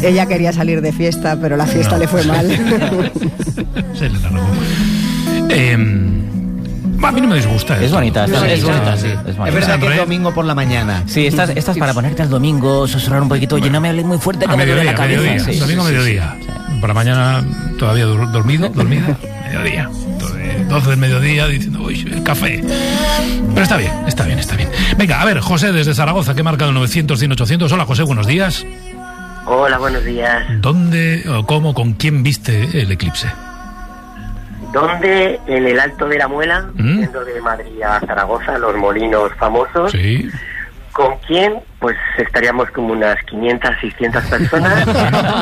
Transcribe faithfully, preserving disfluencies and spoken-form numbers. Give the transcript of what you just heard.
Ella quería salir de fiesta, pero la fiesta no. le fue mal. Se le largó. Eh, a mí no me disgusta. Es esto. bonita, es, Es es bonita, bonita, sí. sí. Es, bonita. Es verdad que es Red. domingo por la mañana. Sí, estas, estas para ponerte al domingo, susurrar un poquito. Oye, no me hables muy fuerte que A me duele mediodía, la cabeza. mediodía. Sí, Domingo sí, sí, mediodía. sí, sí. Por la mañana todavía dur- dormido, dormida. Mediodía. doce del mediodía diciendo, uy, el café. Pero está bien, está bien, está bien. Venga, a ver, José desde Zaragoza, que marca el novecientos, cien, ochocientos. Hola, José, buenos días. Hola, buenos días. ¿Dónde o cómo, con quién viste el eclipse? ¿Dónde? En el Alto de la Muela, ¿Mm? yendo de Madrid a Zaragoza, los molinos famosos. Sí. ¿Con quién? Pues estaríamos como unas quinientas, seiscientas personas.